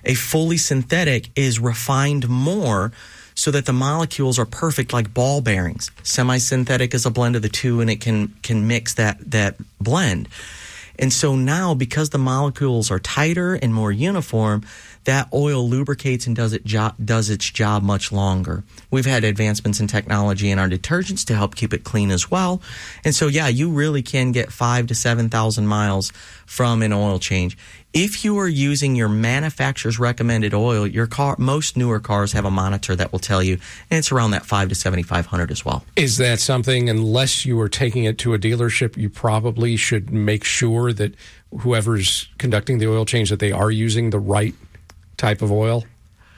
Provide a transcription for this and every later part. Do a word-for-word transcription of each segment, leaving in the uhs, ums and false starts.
A fully synthetic is refined more so that the molecules are perfect like ball bearings. Semi-synthetic is a blend of the two, and it can can mix that that blend. And so now, because the molecules are tighter and more uniform, that oil lubricates and does it jo- does its job much longer. We've had advancements in technology in our detergents to help keep it clean as well. And so, yeah, you really can get five to seven thousand miles from an oil change. If you are using your manufacturer's recommended oil, your car, most newer cars have a monitor that will tell you, and it's around that five to seventy-five hundred as well. Is that something, unless you are taking it to a dealership, you probably should make sure that whoever's conducting the oil change, that they are using the right type of oil?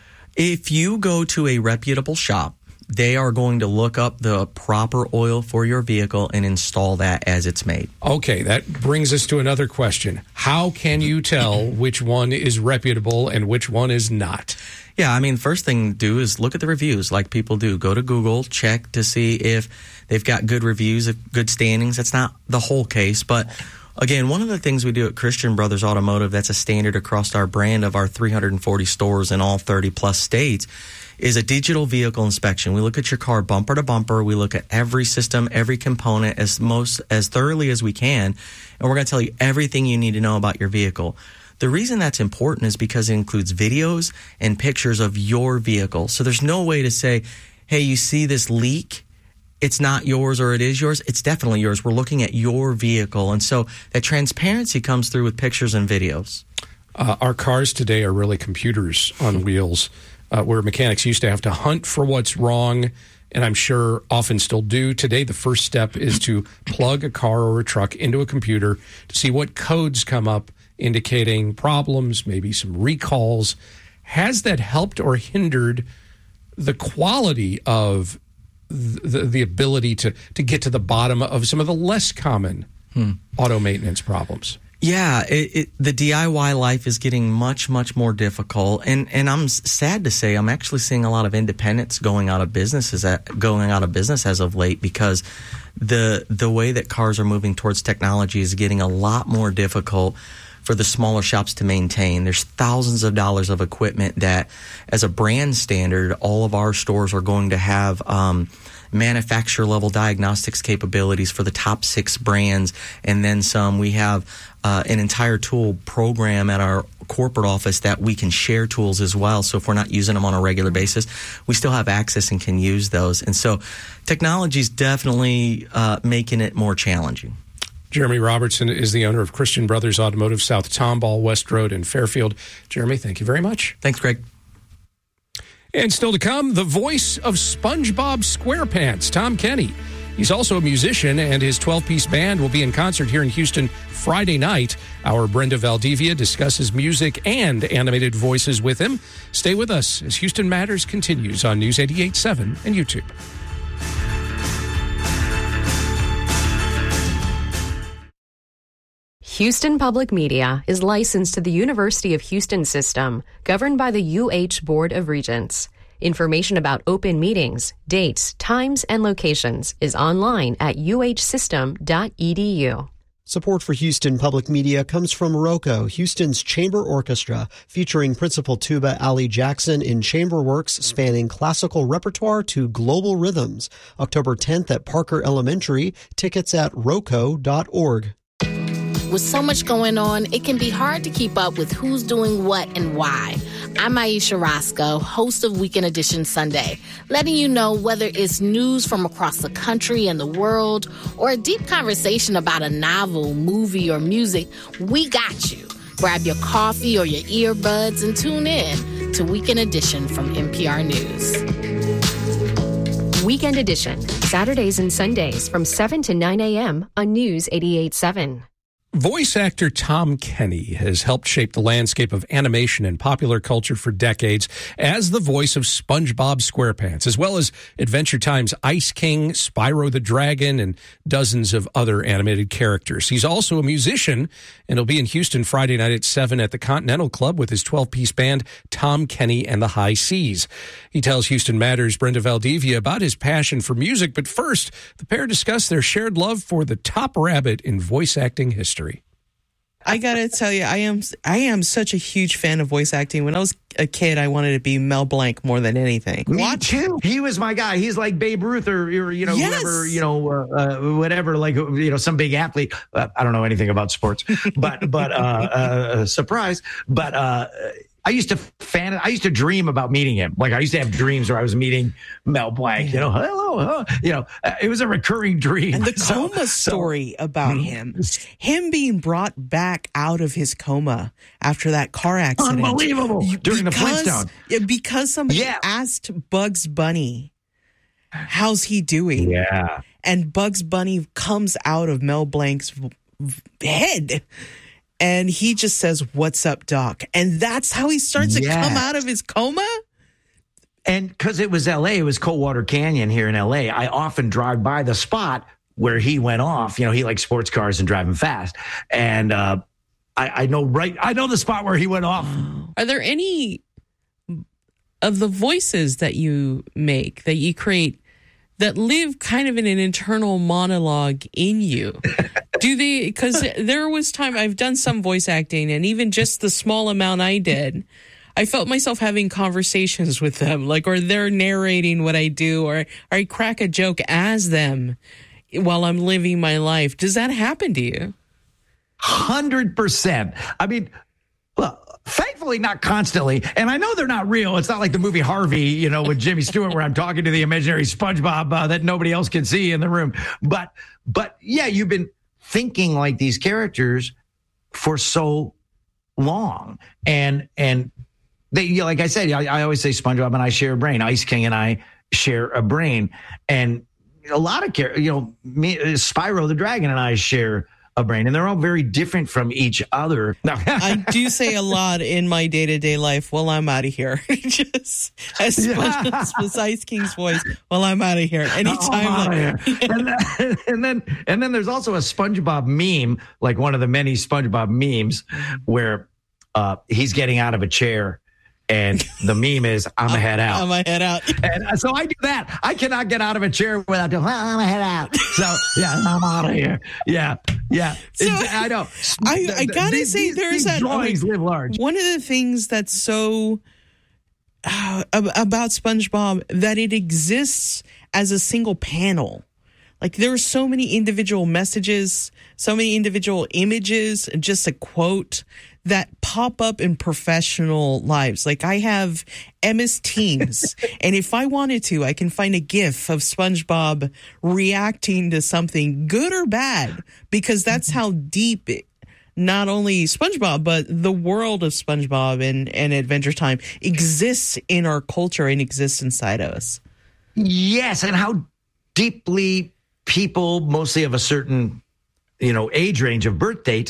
If you go to a reputable shop, they are going to look up the proper oil for your vehicle and install that as it's made. Okay, that brings us to another question. How can you tell which one is reputable and which one is not? Yeah, I mean, first thing to do is look at the reviews like people do. Go to Google, check to see if they've got good reviews, good standings. That's not the whole case, but again, one of the things we do at Christian Brothers Automotive that's a standard across our brand of our three hundred forty stores in all thirty plus states is a digital vehicle inspection. We look at your car bumper to bumper. We look at every system, every component as most as thoroughly as we can, and we're going to tell you everything you need to know about your vehicle. The reason that's important is because it includes videos and pictures of your vehicle. So there's no way to say, hey, you see this leak? It's not yours or it is yours. It's definitely yours. We're looking at your vehicle. And so that transparency comes through with pictures and videos. Uh, our cars today are really computers on wheels, uh, where mechanics used to have to hunt for what's wrong, and I'm sure often still do. Today, the first step is to plug a car or a truck into a computer to see what codes come up indicating problems, maybe some recalls. Has that helped or hindered the quality of the, the ability to, to get to the bottom of some of the less common hmm. auto maintenance problems? Yeah, it, it, the D I Y life is getting much, much more difficult, and and I'm sad to say I'm actually seeing a lot of independents going out of businesses at, going out of business as of late, because the the way that cars are moving towards technology is getting a lot more difficult for the smaller shops to maintain. There's thousands of dollars of equipment that, as a brand standard, all of our stores are going to have um, manufacturer level diagnostics capabilities for the top six brands, and then some. We have uh, an entire tool program at our corporate office that we can share tools as well. So if we're not using them on a regular basis, we still have access and can use those. And so technology is definitely uh, making it more challenging. Jeremy Robertson is the owner of Christian Brothers Automotive, South Tomball, West Road, and Fairfield. Jeremy, thank you very much. Thanks, Greg. And still to come, the voice of SpongeBob SquarePants, Tom Kenny. He's also a musician, and his twelve-piece band will be in concert here in Houston Friday night. Our Brenda Valdivia discusses music and animated voices with him. Stay with us as Houston Matters continues on News eighty-eight point seven and YouTube. Houston Public Media is licensed to the University of Houston System, governed by the U H Board of Regents. Information about open meetings, dates, times, and locations is online at u h system dot e d u. Support for Houston Public Media comes from ROCO, Houston's chamber orchestra, featuring Principal Tuba Ali Jackson in chamber works spanning classical repertoire to global rhythms. October tenth at Parker Elementary. Tickets at roco dot org. With so much going on, it can be hard to keep up with who's doing what and why. I'm Aisha Roscoe, host of Weekend Edition Sunday, letting you know whether it's news from across the country and the world or a deep conversation about a novel, movie, or music, we got you. Grab your coffee or your earbuds and tune in to Weekend Edition from N P R News. Weekend Edition, Saturdays and Sundays from seven to nine a.m. on News eighty-eight point seven. Voice actor Tom Kenny has helped shape the landscape of animation and popular culture for decades as the voice of SpongeBob SquarePants, as well as Adventure Time's Ice King, Spyro the Dragon, and dozens of other animated characters. He's also a musician, and he'll be in Houston Friday night at seven at the Continental Club with his twelve-piece band, Tom Kenny and the High Seas. He tells Houston Matters' Brenda Valdivia about his passion for music, but first, the pair discuss their shared love for the top rabbit in voice acting history. I gotta tell you, I am I am such a huge fan of voice acting. When I was a kid, I wanted to be Mel Blanc more than anything. Me Watch. too. He was my guy. He's like Babe Ruth or, or you know, Yes. whoever, you know, uh, uh, whatever, like, you know, some big athlete. Uh, I don't know anything about sports, but, but, uh, uh, surprise. But, uh, I used to fan I used to dream about meeting him. Like I used to have dreams where I was meeting Mel Blanc, you know, hello, hello. you know, uh, it was a recurring dream. And the So- coma so- story about him, him being brought back out of his coma after that car accident. Unbelievable. During the Because- Flintstone. yeah, Because somebody Yeah. asked Bugs Bunny, how's he doing? Yeah. And Bugs Bunny comes out of Mel Blanc's v- v- head. And he just says, "What's up, Doc?" And that's how he starts to Yes. come out of his coma. And because it was L A, it was Coldwater Canyon here in L A, I often drive by the spot where he went off. You know, he likes sports cars and driving fast. And uh, I, I know right, I know the spot where he went off. Are there any of the voices that you make, that you create, that live kind of in an internal monologue in you? Do they, because there was time I've done some voice acting, and even just the small amount I did, I felt myself having conversations with them, like, or they're narrating what I do, or, or I crack a joke as them while I'm living my life. Does that happen to you? one hundred percent. I mean, well, thankfully not constantly. And I know they're not real. It's not like the movie Harvey, you know, with Jimmy Stewart, where I'm talking to the imaginary SpongeBob uh, that nobody else can see in the room. But, but yeah, you've been thinking like these characters for so long. And, and they, you know, like I said, I, I always say SpongeBob and I share a brain. Ice King and I share a brain. And a lot of characters, you know, me, Spyro the Dragon and I share a brain, and they're all very different from each other. I do say a lot in my day-to-day life. Well, I'm out of here. Just as Yeah. as Ice King's voice. Well, I'm out of here. Anytime. Oh, like, and, then, and then and then there's also a SpongeBob meme, like one of the many SpongeBob memes, where uh, he's getting out of a chair. And the meme is, I'm a head out. I'm a head out. And so I do that. I cannot get out of a chair without doing, well, I'm a head out. So, yeah, I'm out of here. Yeah, yeah. So, It's- I know. I, I gotta These- say, these- there's these that. drawings okay, live large. One of the things that's so uh, ab- about SpongeBob that it exists as a single panel. Like there are so many individual messages, so many individual images, and just a quote that pop up in professional lives. Like I have M S Teams, and if I wanted to, I can find a GIF of SpongeBob reacting to something good or bad, because that's how deep it, not only SpongeBob, but the world of SpongeBob and, and Adventure Time exists in our culture and exists inside of us. Yes, and how deeply people, mostly of a certain, you know, age range of birth date,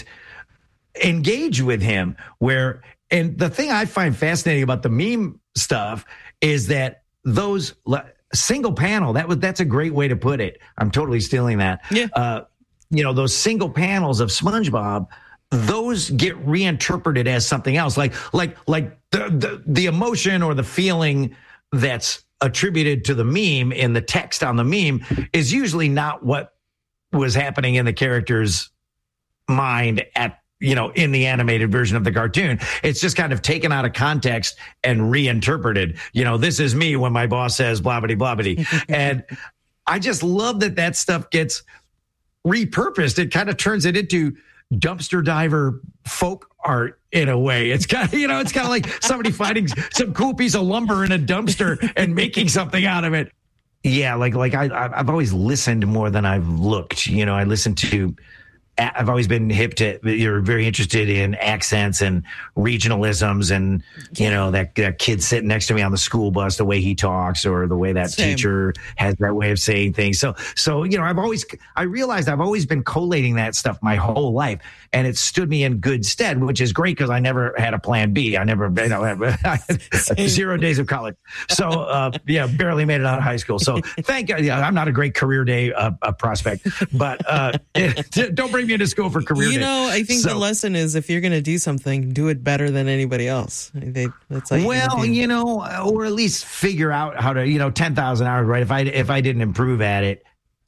engage with him. Where, and the thing I find fascinating about the meme stuff is that those single panel, that was that's a great way to put it. I'm totally stealing that. Yeah. Uh, you know, those single panels of SpongeBob, those get reinterpreted as something else, like like like the the, the emotion or the feeling that's attributed to the meme in the text on the meme is usually not what was happening in the character's mind at, you know, in the animated version of the cartoon. It's just kind of taken out of context and reinterpreted. You know, this is me when my boss says blah, blah, blah, blah. And I just love that that stuff gets repurposed. It kind of turns it into dumpster diver folk art in a way. It's kind of, you know, it's kind of like somebody finding some cool piece of lumber in a dumpster and making something out of it. Yeah, like like I I've always listened more than I've looked. You know, I listen to. I've always been hip to. You're very interested in accents and regionalisms, and you know that, that kid sitting next to me on the school bus, the way he talks, or the way that Same. teacher has that way of saying things. So, so you know, I've always I realized I've always been collating that stuff my whole life, and it stood me in good stead, which is great because I never had a plan B. I never, you know, I had zero days of college. So, uh, yeah, barely made it out of high school. So, thank God. Yeah, I'm not a great career day uh, uh, prospect, but uh, don't bring me into school for career You day. know, I think So- the lesson is if you're going to do something, do it better than anybody else. They, that's how you Well, gotta do. you know, or at least figure out how to, you know, ten thousand hours, right? If I if I didn't improve at it,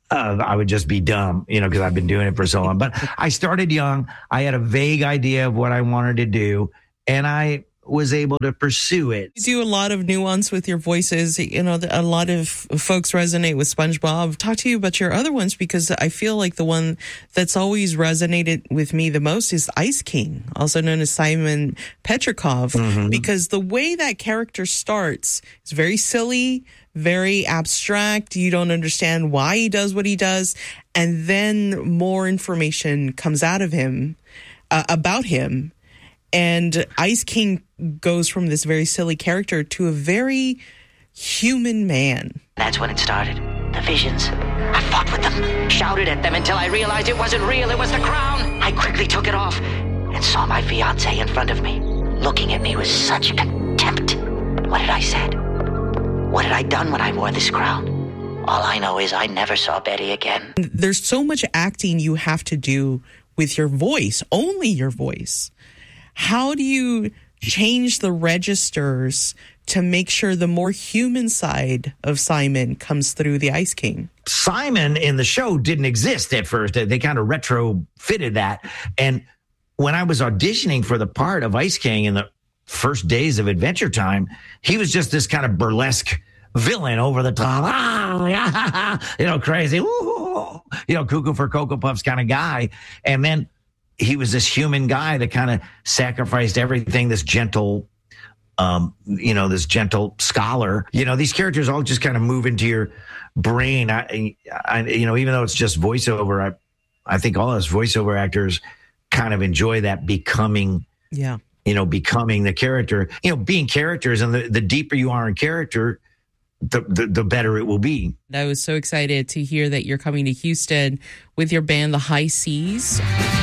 uh, I would just be dumb, you know, because I've been doing it for so long. But I started young. I had a vague idea of what I wanted to do, and I was able to pursue it. You do a lot of nuance with your voices. You know, a lot of folks resonate with SpongeBob. Talk to you about your other ones, because I feel like the one that's always resonated with me the most is Ice King, also known as Simon Petrikov, mm-hmm. because the way that character starts is very silly, very abstract. You don't understand why he does what he does. And then more information comes out of him, uh, about him. And Ice King goes from this very silly character to a very human man. That's when it started. The visions. I fought with them, shouted at them until I realized it wasn't real. It was the crown. I quickly took it off and saw my fiancée in front of me, looking at me with such contempt. What had I said? What had I done when I wore this crown? All I know is I never saw Betty again. There's so much acting you have to do with your voice, only your voice. How do you change the registers to make sure the more human side of Simon comes through the Ice King? Simon in the show didn't exist at first. They kind of retrofitted that. And when I was auditioning for the part of Ice King in the first days of Adventure Time, he was just this kind of burlesque villain, over the top, ah, yeah, you know, crazy, ooh, you know, cuckoo for Cocoa Puffs kind of guy. And then he was this human guy that kind of sacrificed everything, this gentle, um, you know, this gentle scholar. You know, these characters all just kind of move into your brain. I, I, you know, even though it's just voiceover, I, I think all us voiceover actors kind of enjoy that becoming, yeah, you know, becoming the character, you know, being characters. And the, the deeper you are in character, The, the the better it will be. I was so excited to hear that you're coming to Houston with your band, The High Seas.